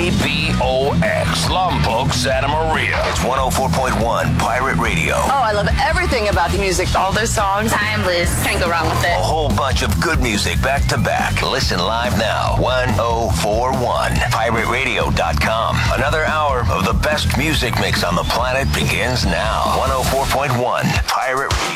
KBOX, Lompoc, Santa Maria. It's 104.1 Pirate Radio. Oh, I love everything about the music. All their songs, timeless. Can't go wrong with it. A whole bunch of good music back to back. Listen live now. 1041 PirateRadio.com. Another hour of the best music mix on the planet begins now. 104.1 Pirate Radio.